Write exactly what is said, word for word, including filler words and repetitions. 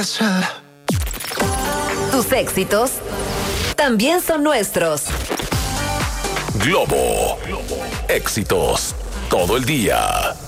ser. Tus éxitos también son nuestros. Globo. Éxitos todo el día.